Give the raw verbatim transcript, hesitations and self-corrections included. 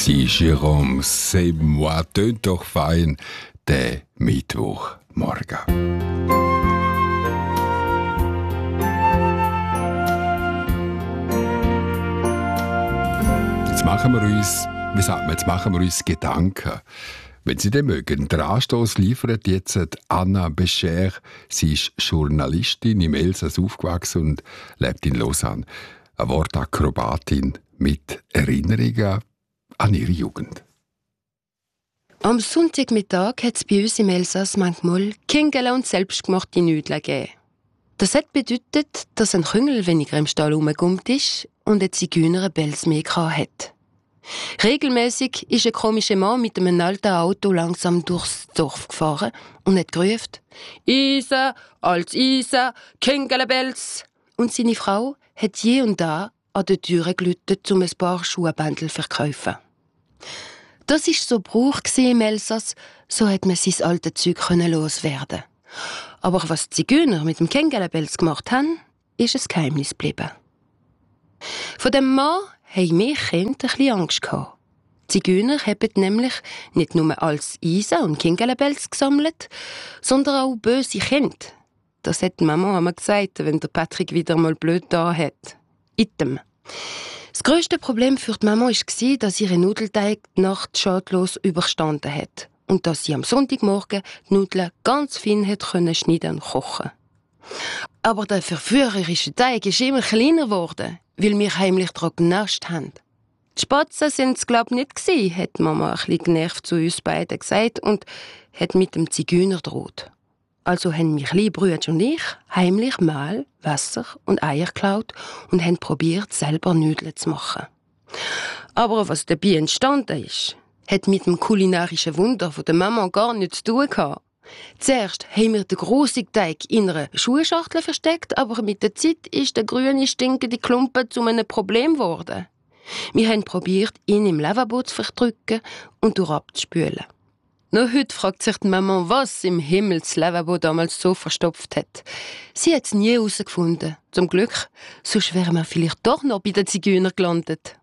Si Jérôme, c'est moi, tönt doch fein, der Mittwochmorgen. Jetzt machen wir uns, wie sagt man, jetzt machen wir uns Gedanken. Wenn Sie den mögen, der Anstoß liefert jetzt Anna Bescher. Sie ist Journalistin im Elsass aufgewachsen und lebt in Lausanne. Eine Wortakrobatin mit Erinnerungen an ihre Jugend. Am Sonntagmittag hat es bei uns im Elsass manchmal Kingele und selbstgemachte Nudeln gegeben. Das hat bedeutet, dass ein Küngel weniger im Stall rumgekommen ist und ein Zigeuner einen Pelz mehr hatte. Regelmäßig ist ein komischer Mann mit einem alten Auto langsam durchs Dorf gefahren und hat gerufen: «Isa, als Isa, Kingelebels!» Und seine Frau hat je und da an der Tür geläutet, um ein paar Schuhbändel zu verkaufen. Das war so Brauch im Elsass, so hat man sein altes Zeug loswerden. Aber was die Zigeuner mit dem Kingelebels gemacht haben, ist ein Geheimnis geblieben. Von dem Mann haben wir Kinder ein bisschen Angst gehabt. Die Zigeuner haben nämlich nicht nur als Eisen und Kingelebels gesammelt, sondern auch böse Kinder. Das hat die Mama einmal gesagt, wenn der Patrick wieder mal blöd da hat. Item. Das grösste Problem für die Mama war, dass ihre Nudelteig die Nacht schadlos überstanden hat und dass sie am Sonntagmorgen die Nudeln ganz fein hat können schneiden und kochen. Aber der verführerische Teig ist immer kleiner geworden, weil wir heimlich daran genascht haben. Die Spatzen sind es, glaube ich, nicht gewesen, hat die Mama ein bisschen genervt zu uns beiden gesagt und hat mit dem Zigeuner gedroht. Also haben mein kleiner Bruder und ich heimlich Mehl, Wasser und Eier geklaut und haben probiert, selber Nudeln zu machen. Aber was dabei entstanden ist, hat mit dem kulinarischen Wunder von der Mama gar nichts zu tun gehabt. Zuerst haben wir den grossen Teig in einer Schuhschachtel versteckt, aber mit der Zeit ist der grüne, stinkende Klumpen zu einem Problem geworden. Wir haben probiert, ihn im Lavabo zu verdrücken und durchabzuspülen. Noch heute fragt sich die Mama, was im Himmel das Lavabo damals so verstopft hat. Sie hat es nie herausgefunden. Zum Glück, sonst wären wir vielleicht doch noch bei den Zigeunern gelandet.